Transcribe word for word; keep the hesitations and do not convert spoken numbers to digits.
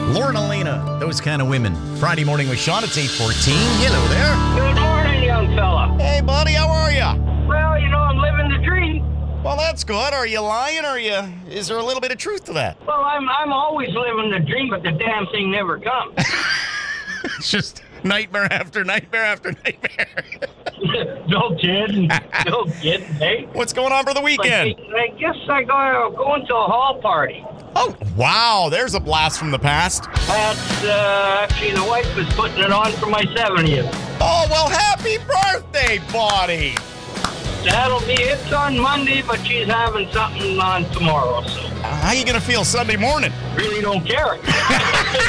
Lorna Lena, those kind of women. Friday morning with Sean. It's eight fourteen. Hello there. Good morning, young fella. Hey, buddy. How are you? Well, you know, I'm living the dream. Well, that's good. Are you lying? Or are you? Is there a little bit of truth to that? Well, I'm I'm always living the dream, but the damn thing never comes. It's just nightmare after nightmare after nightmare. No kidding. No kidding, hey? What's going on for the weekend? Like, I guess I go going to a hall party. Oh, wow. There's a blast from the past. That's, uh, actually, the wife is putting it on for my seventieth. Oh, well, happy birthday, buddy. That'll be, it's on Monday, but she's having something on tomorrow, so. How you going to feel Sunday morning? Really don't care.